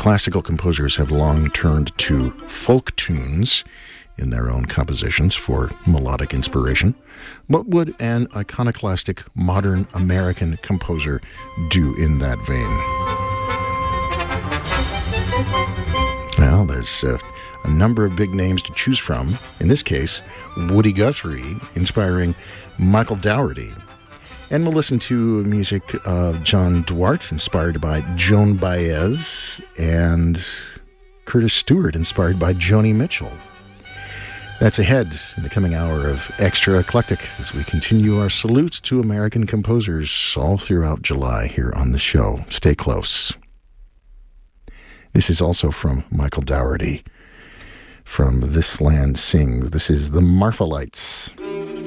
Classical composers have long turned to folk tunes in their own compositions for melodic inspiration. What would an iconoclastic modern American composer do in that vein? Well, there's a number of big names to choose from. In this case, Woody Guthrie, inspiring Michael Dougherty. And we'll listen to music of John Duarte, inspired by Joan Baez, and Curtis Stewart, inspired by Joni Mitchell. That's ahead in the coming hour of Extra Eclectic as we continue our salute to American composers all throughout July here on the show. Stay close. This is also from Michael Dougherty from This Land Sings. This is the Marfalites.